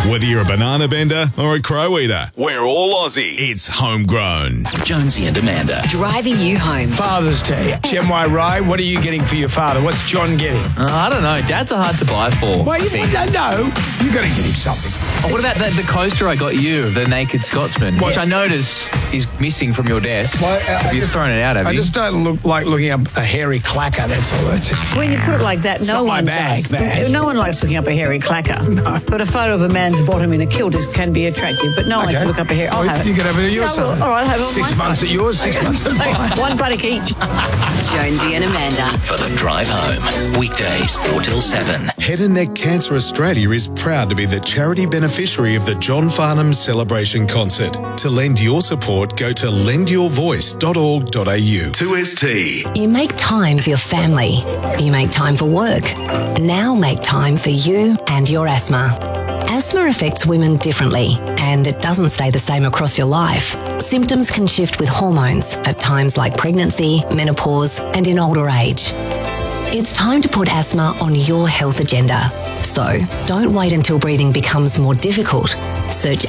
Whether you're a banana bender or a crow eater, we're all Aussie. It's Homegrown. Jonesy and Amanda. Driving you home. Father's Day. Gemini Ray, what are you getting for your father? What's John getting? I don't know. Dads are hard to buy for. Well, you got to get him something. Oh, what about the coaster I got you, the Naked Scotsman, which I notice is missing from your desk? Well, You've thrown it out, have you? I just don't look like looking up a hairy clacker, that's all. It's just, when you put it like that, no one does. No one likes looking up a hairy clacker. No. But a photo of a man's bottom in a kilt can be attractive, but no one likes to look up a hairy. I'll have it. You can have it at your side. All right, I'll have it on 6 months at yours, 6 months at mine. One buttock each. Jonesy and Amanda. For the drive home. Weekdays 4 till 7. Head and Neck Cancer Australia is proud to be the charity beneficiary of the John Farnham Celebration Concert. To lend your support, go to lendyourvoice.org.au. 2ST. You make time for your family. You make time for work. Now make time for you and your asthma. Asthma affects women differently, and it doesn't stay the same across your life. Symptoms can shift with hormones at times like pregnancy, menopause, and in older age. It's time to put asthma on your health agenda. So don't wait until breathing becomes more difficult. Search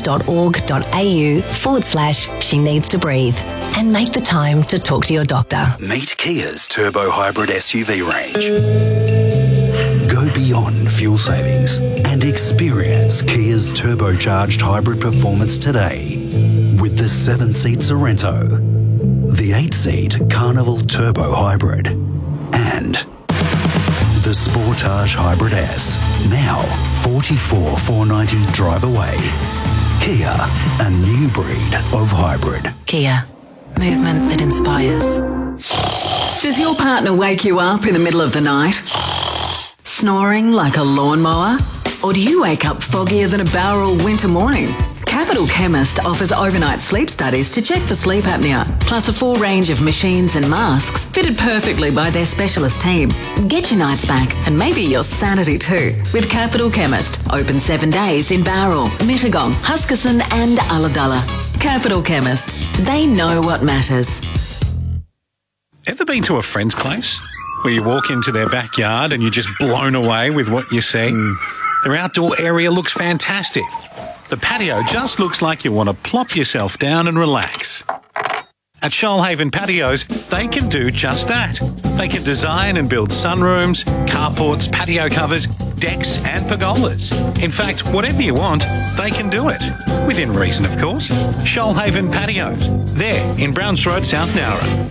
asthma.org.au/she needs to breathe and make the time to talk to your doctor. Meet Kia's Turbo Hybrid SUV range. Go beyond fuel savings and experience Kia's turbocharged hybrid performance today with the 7-seat Sorento, the 8-seat Carnival Turbo Hybrid, and the Sportage Hybrid S, now $44,490 drive away. Kia, a new breed of hybrid. Kia. Movement that inspires. Does your partner wake you up in the middle of the night? Snoring like a lawnmower? Or do you wake up foggier than a Bowral winter morning? Capital Chemist offers overnight sleep studies to check for sleep apnea, plus a full range of machines and masks fitted perfectly by their specialist team. Get your nights back and maybe your sanity too with Capital Chemist. Open 7 days in Bowral, Mittagong, Huskisson and Ulladulla. Capital Chemist. They know what matters. Ever been to a friend's place where you walk into their backyard and you're just blown away with what you see? Their outdoor area looks fantastic. The patio just looks like you want to plop yourself down and relax. At Shoalhaven Patios, they can do just that. They can design and build sunrooms, carports, patio covers, decks and pergolas. In fact, whatever you want, they can do it. Within reason, of course. Shoalhaven Patios. There in Browns Road, South Nowra.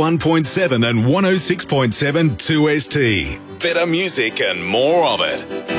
91.7 and 106.7 2ST. Better music and more of it.